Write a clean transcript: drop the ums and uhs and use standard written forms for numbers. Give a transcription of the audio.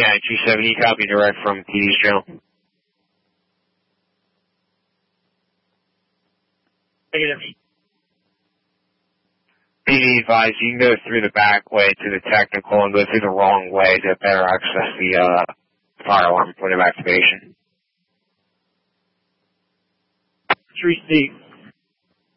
Yeah, 270, copy direct from PD's drill. Negative. PD advised you can go through the back way to the technical and go through the wrong way to better access the fire alarm point of activation. 3C.